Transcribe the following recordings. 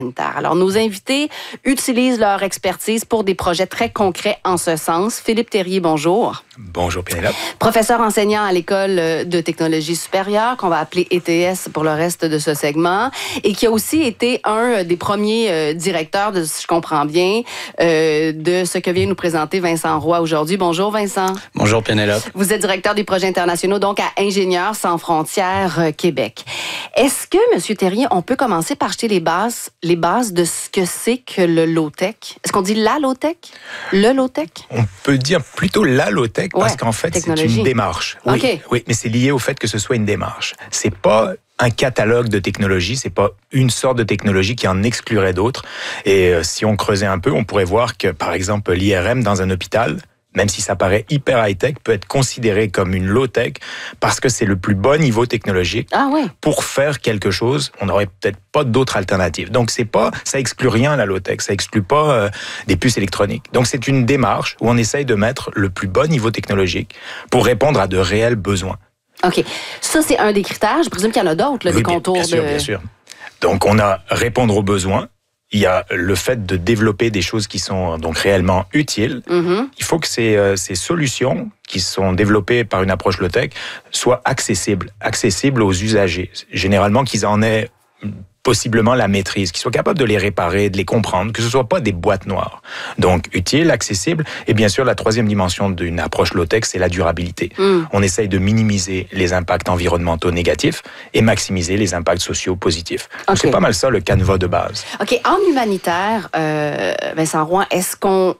Alors, nos invités utilisent leur expertise pour des projets très concrets en ce sens. Philippe Thérier, bonjour. Bonjour, Pénélope. Professeur enseignant à l'École de technologie supérieure, qu'on va appeler ETS pour le reste de ce segment, et qui a aussi été un des premiers directeurs, si je comprends bien, de ce que vient nous présenter Vincent Roy aujourd'hui. Bonjour, Vincent. Bonjour, Pénélope. Vous êtes directeur des projets internationaux, donc à Ingénieurs sans frontières Québec. Est-ce que, M. Thérier, on peut commencer par jeter les bases de ce que c'est que le low-tech? Est-ce qu'on dit la low-tech? Le low-tech? On peut dire plutôt la low-tech parce qu'en fait, c'est une démarche. Oui, okay. Oui, mais c'est lié au fait que ce soit une démarche. C'est pas un catalogue de technologies, c'est pas une sorte de technologie qui en exclurait d'autres. Et si on creusait un peu, on pourrait voir que, par exemple, l'IRM dans un hôpital, même si ça paraît hyper high-tech, peut être considéré comme une low-tech parce que c'est le plus bas niveau technologique. Ah ouais. Pour faire quelque chose, on n'aurait peut-être pas d'autres alternatives. Donc, ça exclut rien, la low-tech. Ça exclut pas des puces électroniques. Donc, c'est une démarche où on essaye de mettre le plus bas niveau technologique pour répondre à de réels besoins. OK. Ça, c'est un des critères. Je présume qu'il y en a d'autres, des contours bien sûr, bien sûr. Donc, on a répondre aux besoins. Il y a le fait de développer des choses qui sont donc réellement utiles. Mm-hmm. Il faut que ces solutions qui sont développées par une approche low-tech soient accessibles aux usagers. Généralement, qu'ils en aient possiblement la maîtrise, qu'ils soient capables de les réparer, de les comprendre, que ce ne soit pas des boîtes noires. Donc, utile, accessible. Et bien sûr, la troisième dimension d'une approche low-tech, c'est la durabilité. On essaye de minimiser les impacts environnementaux négatifs et maximiser les impacts sociaux positifs. Donc, c'est pas mal ça, le canevas de base. OK. En humanitaire, Vincent Roy, est-ce qu'on...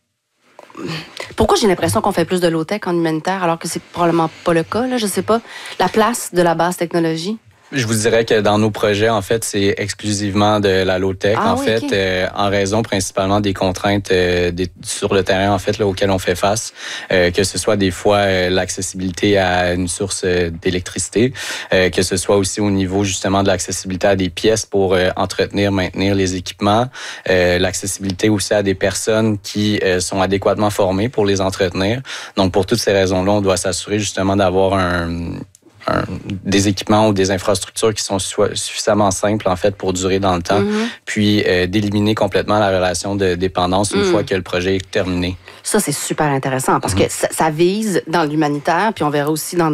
Pourquoi j'ai l'impression qu'on fait plus de low-tech en humanitaire alors que c'est probablement pas le cas, là? Je sais pas. La place de la basse technologie? Je vous dirais que dans nos projets, en fait, c'est exclusivement de la low-tech, en raison principalement des contraintes sur le terrain, en fait, là, auxquelles on fait face, que ce soit des fois l'accessibilité à une source d'électricité, que ce soit aussi au niveau justement de l'accessibilité à des pièces pour entretenir, maintenir les équipements, l'accessibilité aussi à des personnes qui sont adéquatement formées pour les entretenir. Donc, pour toutes ces raisons-là, on doit s'assurer justement d'avoir des équipements ou des infrastructures qui sont suffisamment simples, en fait, pour durer dans le temps, puis d'éliminer complètement la relation de dépendance une fois que le projet est terminé. Ça, c'est super intéressant parce que ça vise dans l'humanitaire, puis on verra aussi dans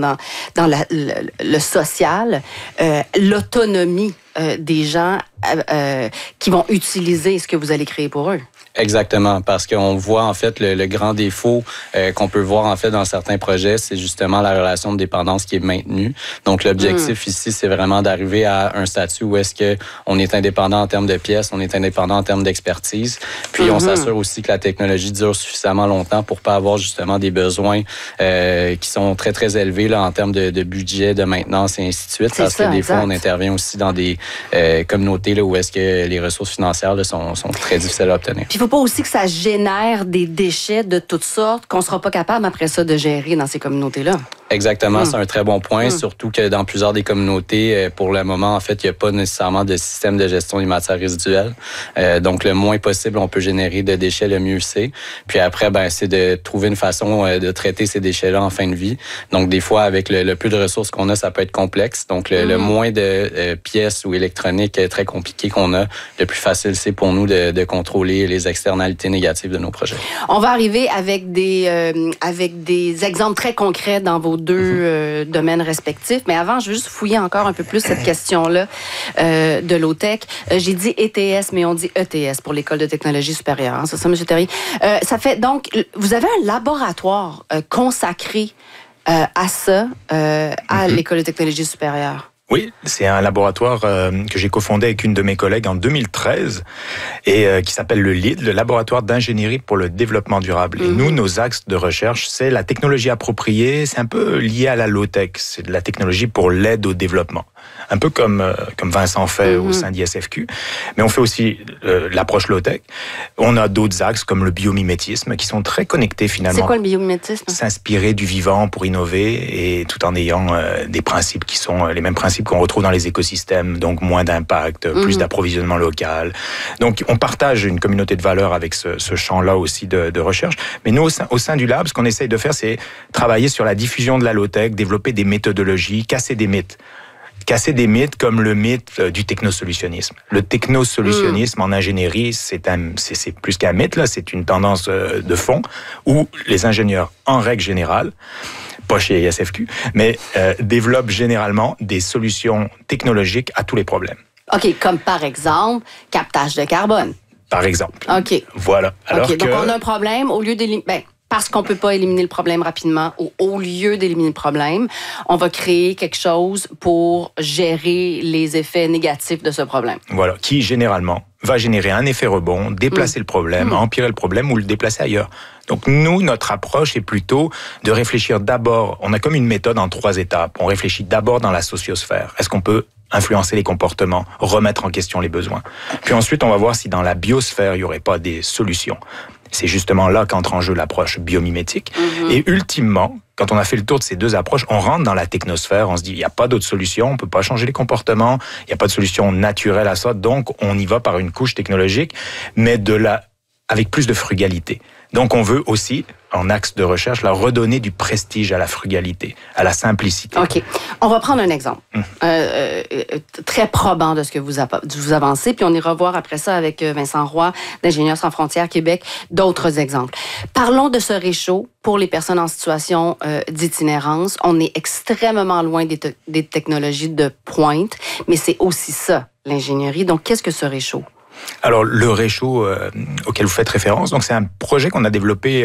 le social, l'autonomie des gens qui vont utiliser ce que vous allez créer pour eux. Exactement, parce qu'on voit en fait le grand défaut qu'on peut voir en fait dans certains projets, c'est justement la relation de dépendance qui est maintenue. Donc l'objectif ici, c'est vraiment d'arriver à un statut où est-ce que on est indépendant en termes de pièces, on est indépendant en termes d'expertise, puis on s'assure aussi que la technologie dure suffisamment longtemps pour pas avoir justement des besoins qui sont très très élevés là en termes de budget, de maintenance et ainsi de suite, parce que des fois on intervient aussi dans des communautés là où est-ce que les ressources financières là, sont très difficiles à obtenir. Puis, pas aussi que ça génère des déchets de toutes sortes qu'on ne sera pas capable après ça de gérer dans ces communautés-là. Exactement, c'est un très bon point, surtout que dans plusieurs des communautés, pour le moment, en fait, il n'y a pas nécessairement de système de gestion des matières résiduelles. Donc, le moins possible, on peut générer de déchets, le mieux c'est. Puis après, c'est de trouver une façon de traiter ces déchets-là en fin de vie. Donc, des fois, avec le peu de ressources qu'on a, ça peut être complexe. Donc, le moins de pièces ou électroniques très compliquées qu'on a, le plus facile, c'est pour nous de contrôler les externalités négatives de nos projets. On va arriver avec des exemples très concrets dans vos deux domaines respectifs. Mais avant, je veux juste fouiller encore un peu plus cette question-là de low-tech. J'ai dit ETS, mais on dit ETS pour l'École de technologie supérieure. Hein, c'est ça, M. Thérier? Ça fait donc, vous avez un laboratoire consacré à ça, à l'École de technologie supérieure. Oui, c'est un laboratoire que j'ai cofondé avec une de mes collègues en 2013 et qui s'appelle le LEED, le Laboratoire d'ingénierie pour le développement durable. Et nous, nos axes de recherche, c'est la technologie appropriée, c'est un peu lié à la low-tech, c'est de la technologie pour l'aide au développement. Un peu comme Vincent fait au sein d'ISFQ. Mais on fait aussi l'approche low-tech. On a d'autres axes comme le biomimétisme qui sont très connectés finalement. C'est quoi le biomimétisme? S'inspirer du vivant pour innover et tout en ayant des principes qui sont les mêmes principes qu'on retrouve dans les écosystèmes, donc moins d'impact, plus d'approvisionnement local. Donc on partage une communauté de valeurs avec ce champ-là aussi de recherche. Mais nous, au sein du lab, ce qu'on essaye de faire, c'est travailler sur la diffusion de la low-tech, développer des méthodologies, casser des mythes. casser des mythes comme le mythe du technosolutionnisme. Le technosolutionnisme en ingénierie, c'est plus qu'un mythe, là, c'est une tendance de fond où les ingénieurs, en règle générale, pas chez ISFQ, mais développent généralement des solutions technologiques à tous les problèmes. OK, comme par exemple, captage de carbone. Par exemple. OK. Voilà. Alors donc on a un problème, au lieu d'éliminer... parce qu'on ne peut pas éliminer le problème rapidement, ou au lieu d'éliminer le problème, on va créer quelque chose pour gérer les effets négatifs de ce problème. Voilà, qui généralement va générer un effet rebond, déplacer le problème, empirer le problème ou le déplacer ailleurs. Donc nous, notre approche est plutôt de réfléchir d'abord, on a comme une méthode en 3 étapes. On réfléchit d'abord dans la sociosphère. Est-ce qu'on peut influencer les comportements, remettre en question les besoins? Puis ensuite, on va voir si dans la biosphère, il n'y aurait pas des solutions. C'est justement là qu'entre en jeu l'approche biomimétique. Et ultimement, quand on a fait le tour de ces 2 approches, on rentre dans la technosphère, on se dit, il n'y a pas d'autre solution, on ne peut pas changer les comportements, il n'y a pas de solution naturelle à ça, donc on y va par une couche technologique, mais avec plus de frugalité. Donc on veut aussi, en axe de recherche, redonner du prestige à la frugalité, à la simplicité. OK. On va prendre un exemple très probant de ce que vous avancez, puis on ira voir après ça avec Vincent Roy, d'Ingénieurs sans frontières Québec, d'autres exemples. Parlons de ce réchaud pour les personnes en situation d'itinérance. On est extrêmement loin des technologies de pointe, mais c'est aussi ça, l'ingénierie. Donc, qu'est-ce que ce réchaud? Alors, le réchaud auquel vous faites référence, donc c'est un projet qu'on a développé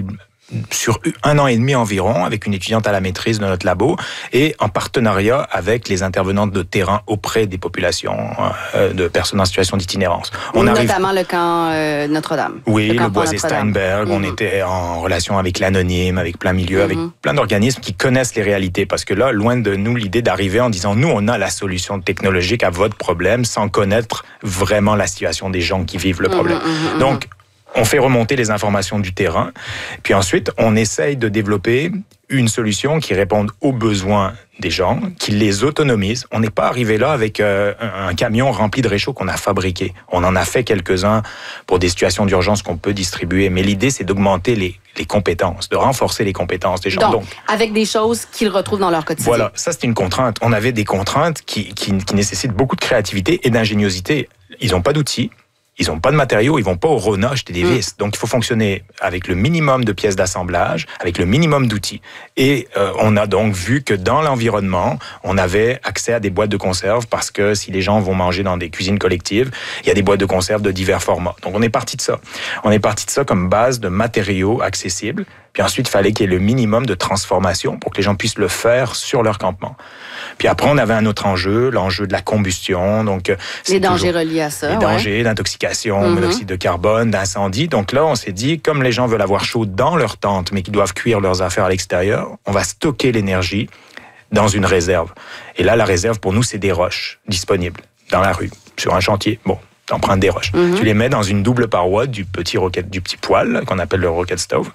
sur 1 an et demi environ, avec une étudiante à la maîtrise de notre labo, et en partenariat avec les intervenantes de terrain auprès des populations de personnes en situation d'itinérance. Notamment le camp Notre-Dame. Oui, le Boisé Steinberg. On était en relation avec l'Anonyme, avec Plein Milieu, avec plein d'organismes qui connaissent les réalités. Parce que là, loin de nous l'idée d'arriver en disant, nous, on a la solution technologique à votre problème, sans connaître vraiment la situation des gens qui vivent le problème. Donc, on fait remonter les informations du terrain, puis ensuite, on essaye de développer une solution qui réponde aux besoins des gens, qui les autonomise. On n'est pas arrivé là avec un camion rempli de réchauds qu'on a fabriqué. On en a fait quelques-uns pour des situations d'urgence qu'on peut distribuer, mais l'idée, c'est d'augmenter les compétences, de renforcer les compétences des gens. Donc, avec des choses qu'ils retrouvent dans leur quotidien. Voilà, ça c'est une contrainte. On avait des contraintes qui nécessitent beaucoup de créativité et d'ingéniosité. Ils n'ont pas d'outils. Ils n'ont pas de matériaux, ils vont pas au Rona acheter des vis. Donc, il faut fonctionner avec le minimum de pièces d'assemblage, avec le minimum d'outils. Et on a donc vu que dans l'environnement, on avait accès à des boîtes de conserve parce que si les gens vont manger dans des cuisines collectives, il y a des boîtes de conserve de divers formats. Donc, on est parti de ça. On est parti de ça comme base de matériaux accessibles. Puis ensuite, il fallait qu'il y ait le minimum de transformation pour que les gens puissent le faire sur leur campement. Puis après, on avait un autre enjeu, l'enjeu de la combustion. Donc, les dangers reliés à ça. Les dangers d'intoxication, monoxyde de carbone, d'incendie. Donc là, on s'est dit, comme les gens veulent avoir chaud dans leur tente, mais qu'ils doivent cuire leurs affaires à l'extérieur, on va stocker l'énergie dans une réserve. Et là, la réserve, pour nous, c'est des roches disponibles dans la rue, sur un chantier. Bon, t'empruntes des roches. Tu les mets dans une double paroi du petit poêle, qu'on appelle le rocket stove.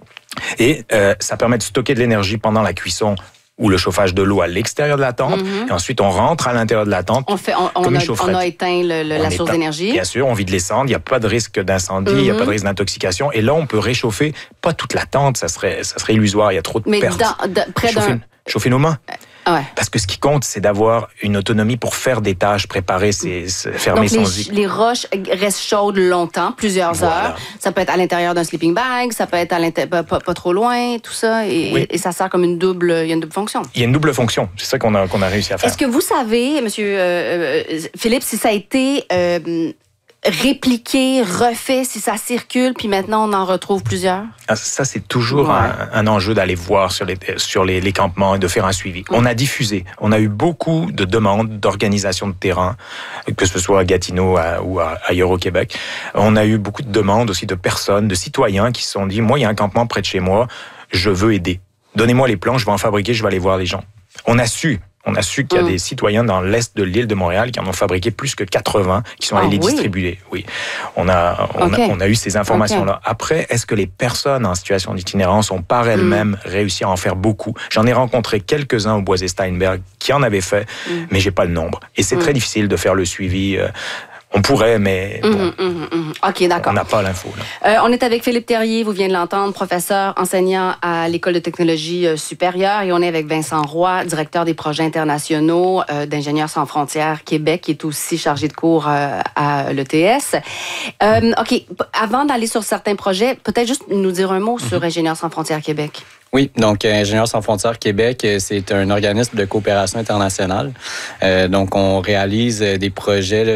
Et ça permet de stocker de l'énergie pendant la cuisson ou le chauffage de l'eau à l'extérieur de la tente. Et ensuite, on rentre à l'intérieur de la tente. On a éteint la source d'énergie. Bien sûr, on vide les cendres. Il n'y a pas de risque d'incendie, il n'y a pas de risque d'intoxication. Et là, on peut réchauffer, pas toute la tente, ça serait illusoire. Il y a trop de pertes. Mais chauffer nos mains. Ouais. Parce que ce qui compte, c'est d'avoir une autonomie pour faire des tâches, préparer, fermer son zip. Les roches restent chaudes longtemps, plusieurs heures. Ça peut être à l'intérieur d'un sleeping bag, ça peut être pas trop loin, tout ça. Et ça sert comme il y a une double fonction. Il y a une double fonction. C'est ça qu'on a réussi à faire. Est-ce que vous savez, Monsieur Philippe, si ça a été répliqué, refait, si ça circule, puis maintenant on en retrouve plusieurs? Ça, c'est toujours un enjeu d'aller voir sur les campements et de faire un suivi. On a diffusé. On a eu beaucoup de demandes d'organisation de terrain, que ce soit à Gatineau ou ailleurs au Québec. On a eu beaucoup de demandes aussi de personnes, de citoyens qui se sont dit, moi, il y a un campement près de chez moi, je veux aider. Donnez-moi les plans, je vais en fabriquer, je vais aller voir les gens. On a su qu'il y a des citoyens dans l'est de l'île de Montréal qui en ont fabriqué plus que 80, qui sont allés les distribuer. Oui, on a eu ces informations-là. Après, est-ce que les personnes en situation d'itinérance ont par elles-mêmes réussi à en faire beaucoup? J'en ai rencontré quelques-uns au Boisé Steinberg qui en avaient fait, mais j'ai pas le nombre. Et c'est très difficile de faire le suivi. On pourrait, mais bon, OK, d'accord. On n'a pas l'info. On est avec Philippe Terrier, vous venez de l'entendre, professeur, enseignant à l'École de technologie supérieure. Et on est avec Vincent Roy, directeur des projets internationaux d'Ingénieurs sans frontières Québec, qui est aussi chargé de cours à l'ETS. OK, avant d'aller sur certains projets, peut-être juste nous dire un mot sur Ingénieurs sans frontières Québec. Oui, donc Ingénieurs sans frontières Québec, c'est un organisme de coopération internationale. Donc, on réalise des projets là,